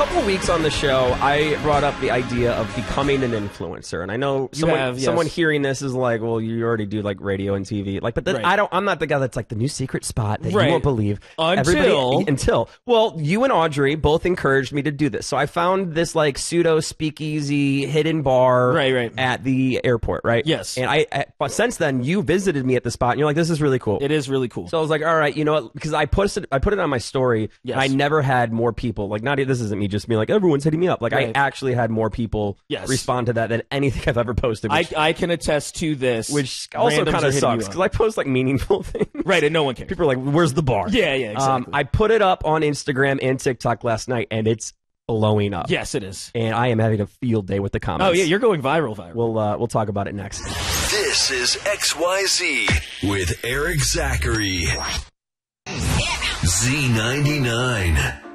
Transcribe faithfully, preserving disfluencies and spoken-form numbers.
couple of weeks on the show, I brought up the idea of becoming an influencer, and I know someone, have, yes. someone hearing this is like, "Well, you already do like radio and T V." Like, but the, Right. I don't. I'm not the guy that's like the new secret spot that Right. you won't believe. Until- Everybody, until well, you and Audrey both encouraged me to do this, so I found this like pseudo speakeasy hidden bar Right, right. at the airport, right? Yes. And I, I but since then you visited me at the spot, and you're like, "This is really cool." It is really cool. So I was like, all right, you know what? Because I posted, I put it on my story. Yes. And I never had more people. Like, not this isn't me just being like everyone's hitting me up. Like, Right. I actually had more people Yes. respond to that than anything I've ever posted. I, Which, I can attest to this. which also Randoms kind are of hitting sucks you because up. I post like meaningful things. Right, and no one cares. People are like, "Where's the bar?" Yeah, yeah, exactly. Um, I put it up on Instagram and TikTok last night, and it's blowing up. Yes, it is. And I am having a field day with the comments. Oh, yeah, you're going viral, viral. We'll uh, we'll talk about it next. This is X Y Z with Eric Zachary. Z ninety-nine.